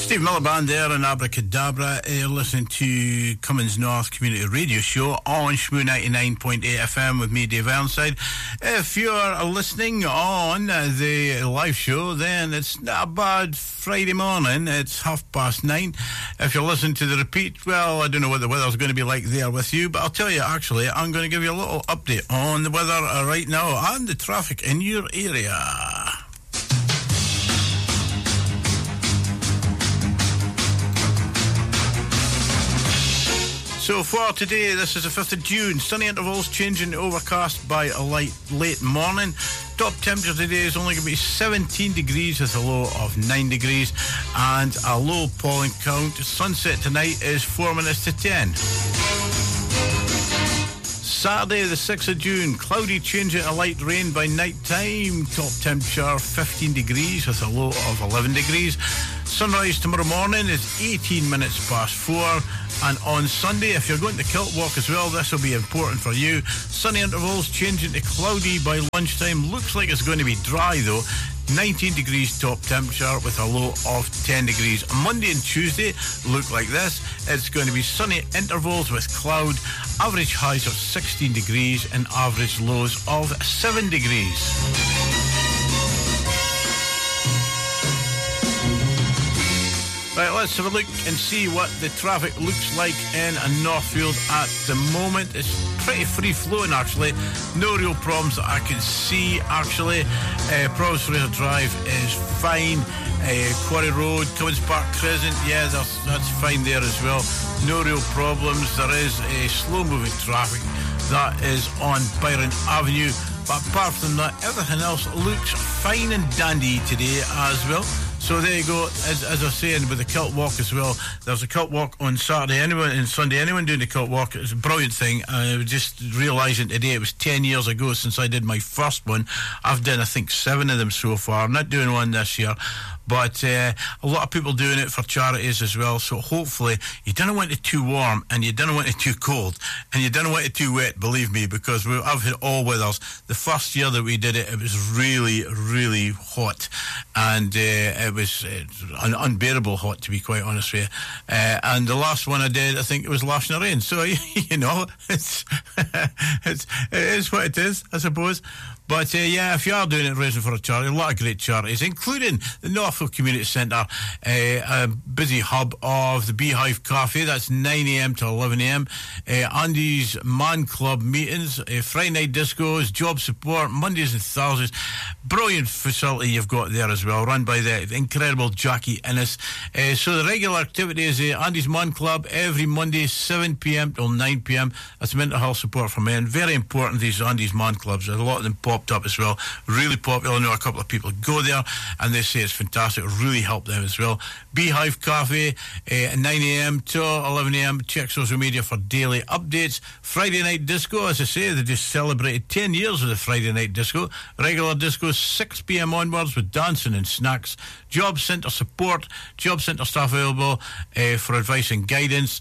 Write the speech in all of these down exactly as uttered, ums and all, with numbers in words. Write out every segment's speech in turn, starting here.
Steve Miller Band there and Abracadabra. Uh, you're listening to Cummins North Community Radio Show on Shmoo ninety-nine point eight F M with me, Dave Ironside. If you're listening on uh, the live show, then it's not a bad Friday morning. It's half past nine. If you're listening to the repeat, well, I don't know what the weather's going to be like there with you, but I'll tell you, actually, I'm going to give you a little update on the weather uh, right now and the traffic in your area. So for today, this is the fifth of June. Sunny intervals changing to overcast by a light late morning. Top temperature today is only going to be seventeen degrees with a low of nine degrees. And a low pollen count. Sunset tonight is four minutes to ten. Saturday, the sixth of June, cloudy, changing to light rain by night time. Top temperature fifteen degrees with a low of eleven degrees. Sunrise tomorrow morning is eighteen minutes past four. And on Sunday, if you're going to Kiltwalk as well, this will be important for you. Sunny intervals changing to cloudy by lunchtime. Looks like it's going to be dry though. nineteen degrees top temperature with a low of ten degrees. Monday and Tuesday look like this. It's going to be sunny intervals with cloud. Average highs of sixteen degrees and average lows of seven degrees. Right, let's have a look and see what the traffic looks like in Northfield at the moment. It's pretty free-flowing, actually. No real problems that I can see, actually. Uh, Provost Fraser Drive is fine. Uh, Quarry Road, Cummins Park Crescent, yeah, that's, that's fine there as well. No real problems. There is a slow-moving traffic that is on Byron Avenue. But apart from that, everything else looks fine and dandy today as well. So there you go, as, as I was saying, with the Kilt Walk as well. There's a Kilt Walk on Saturday anyone and Sunday. Anyone doing the Kilt Walk, it's a brilliant thing. I was just realising today it was ten years ago since I did my first one. I've done, I think, seven of them so far. I'm not doing one this year. But uh, a lot of people doing it for charities as well. So hopefully you don't want it too warm and you don't want it too cold and you don't want it too wet, believe me, because we, I've had all weathers. The first year that we did it, it was really, really hot. And uh, it was uh, un- unbearable hot, to be quite honest with you. Uh, and the last one I did, I think it was lashing rain. So, you know, it's, it's, it is what it is, I suppose. But uh, yeah, if you are doing it, raising for a charity, a lot of great charities, including the Northfield Community Centre, uh, a busy hub of the Beehive Cafe. That's nine a.m. to eleven a.m. Uh, Andy's Man Club meetings, uh, Friday night discos, job support, Mondays and Thursdays. Brilliant facility you've got there as well, run by the incredible Jackie Innes. Uh, so the regular activity is uh, Andy's Man Club every Monday, seven p.m. till nine p.m. That's mental health support for men. Very important, these Andy's Man Clubs. There's a lot of them pop up as well, really popular. I know a couple of people go there and they say it's fantastic, really help them as well. Beehive Cafe, uh, nine a.m. to eleven a.m. Check social media for daily updates. Friday night disco, as I say, they just celebrated ten years of the Friday night disco. Regular disco six p.m. onwards with dancing and snacks. Job Centre support, Job Centre staff available uh, for advice and guidance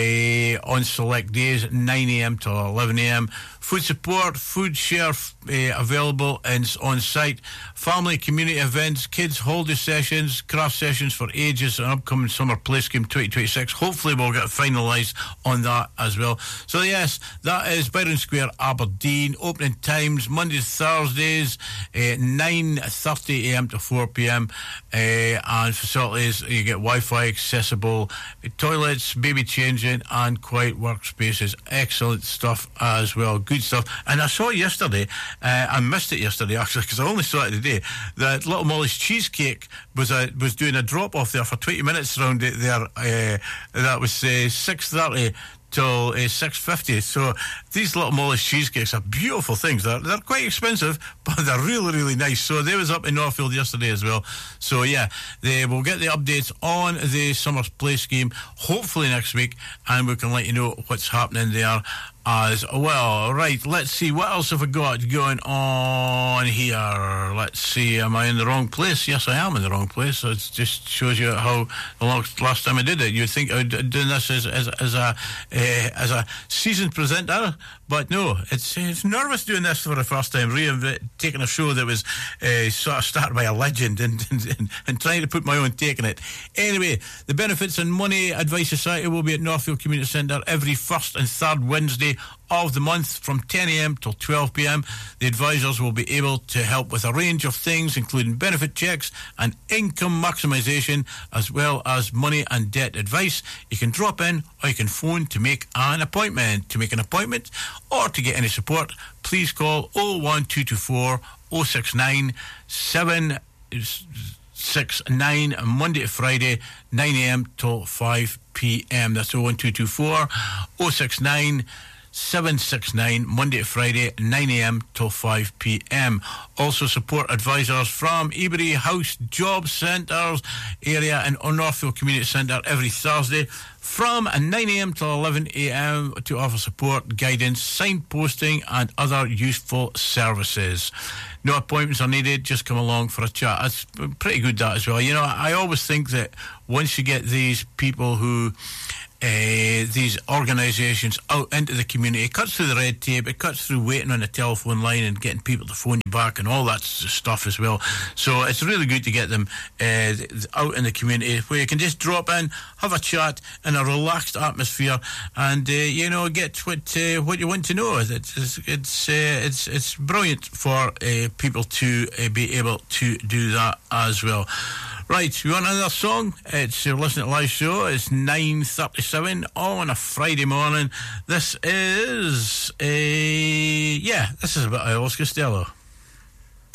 uh, on select days, nine a.m. to eleven a.m. Food support, food share uh, available and on site. Family community events, kids holiday sessions, craft sessions for ages, and upcoming summer play scheme twenty twenty-six. Hopefully we'll get finalised on that as well. So yes, that is Byron Square, Aberdeen. Opening times Mondays, Thursdays, uh, nine thirty a.m. to four p.m. Uh, and facilities, you get Wi-Fi accessible, toilets, baby changing, and quiet workspaces. Excellent stuff as well. Good stuff. And I saw yesterday, uh, I missed it yesterday actually because I only saw it today, that Little Molly's Cheesecake was a, was doing a drop off there for twenty minutes around it there. Uh, that was uh, six thirty till uh, six fifty. So these Little Molly's cheesecakes are beautiful things. They're, they're quite expensive, but they're really, really nice. So they was up in Northfield yesterday as well. So yeah, they will get the updates on the summer's play scheme hopefully next week, and we can let you know what's happening there as well. Right, let's see, what else have I got going on here? Let's see, am I in the wrong place? Yes, I am in the wrong place. So it just shows you how the last, last time I did it. You'd think I was doing this as, as, as a uh, as a seasoned presenter, But no, it's, it's nervous doing this for the first time, re- taking a show that was uh, sort of started by a legend and, and, and trying to put my own take on it. Anyway, the Benefits and Money Advice Society will be at Northfield Community Centre every first and third Wednesday of the month from ten a.m. till twelve p.m. The advisors will be able to help with a range of things, including benefit checks and income maximisation, as well as money and debt advice. You can drop in or you can phone to make an appointment. To make an appointment or to get any support, please call oh one two two four oh six nine seven six nine, Monday to Friday, nine a.m. till five p.m. That's oh one two two four oh six nine seven six nine, Monday to Friday, nine a.m. till five p.m. Also support advisors from Ebury House Job Centres area and Northfield Community Centre every Thursday from nine a.m. till eleven a.m. to offer support, guidance, signposting and other useful services. No appointments are needed, just come along for a chat. That's pretty good, that as well. You know, I always think that once you get these people who Uh, these organisations out into the community, it cuts through the red tape, it cuts through waiting on the telephone line and getting people to phone you back and all that stuff as well. So it's really good to get them uh, out in the community where you can just drop in, have a chat in a relaxed atmosphere, and uh, you know, get what uh, what you want to know. It's it's it's uh, it's, it's brilliant for uh, people to uh, be able to do that as well. Right, we want another song. It's you're listening to live show. It's nine thirty-seven on a Friday morning. This is a yeah. This is about Elvis Costello.